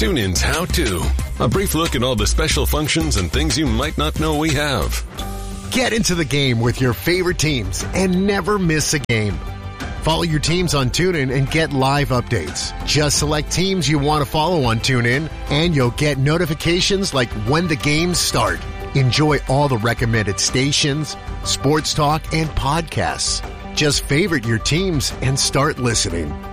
TuneIn's How To. A brief look at all the special functions and things you might not know we have. Get into the game with your favorite teams and never miss a game. Follow your teams on TuneIn and get live updates. Just select teams you want to follow on TuneIn, and you'll get notifications like when the games start. Enjoy all the recommended stations, sports talk, and podcasts. Just favorite your teams and start listening.